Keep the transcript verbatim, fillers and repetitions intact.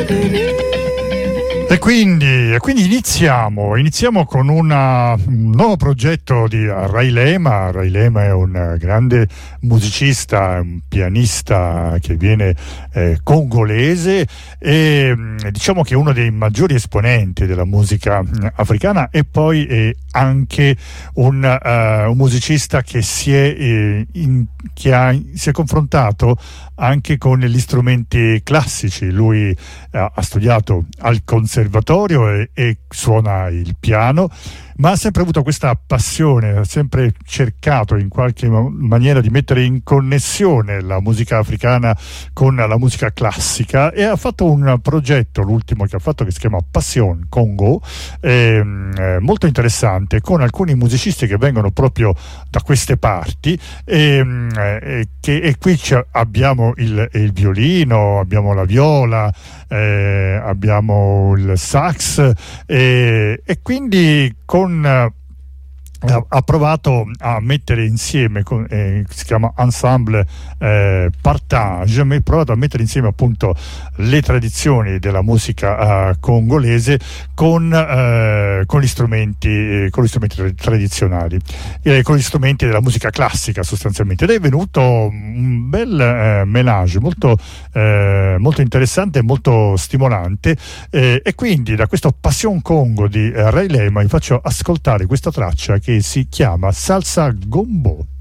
E quindi, e quindi iniziamo, iniziamo con una, un nuovo progetto di Ray Lema. Ray Lema è un grande musicista, un pianista che viene eh, congolese e diciamo che è uno dei maggiori esponenti della musica africana e poi è anche un, uh, un musicista che si è, eh, in, che ha, si è confrontato anche con gli strumenti classici. Lui uh, ha studiato al conservatorio e, e suona il piano, ma ha sempre avuto questa passione, ha sempre cercato in qualche maniera di mettere in connessione la musica africana con la musica classica e ha fatto un progetto, l'ultimo che ha fatto, che si chiama Passion Congo, eh, molto interessante, con alcuni musicisti che vengono proprio da queste parti e, e, che, e qui abbiamo il, il violino, abbiamo la viola, eh, abbiamo il sax e, e quindi con ha provato a mettere insieme, eh, si chiama Ensemble eh, Partage, ha provato a mettere insieme appunto le tradizioni della musica eh, congolese con, eh, con gli strumenti eh, con gli strumenti tradizionali e con gli strumenti della musica classica sostanzialmente, ed è venuto un bel eh, mélange molto, eh, molto interessante e molto stimolante eh, e quindi da questo Passion Congo di eh, Ray Lema vi faccio ascoltare questa traccia che si chiama Salsa Gombo.